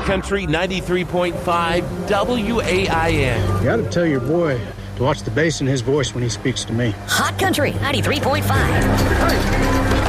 Country 93.5 WAIN. You got to tell your boy to watch the bass in his voice when he speaks to me. Hot Country 93.5.